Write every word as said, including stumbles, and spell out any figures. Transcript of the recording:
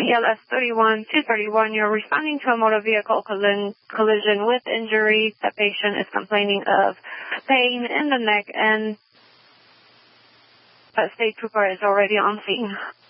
B L S thirty-one two thirty-one, you're responding to a motor vehicle collision, collision with injury. The patient is complaining of pain in the neck, and a state trooper is already on scene.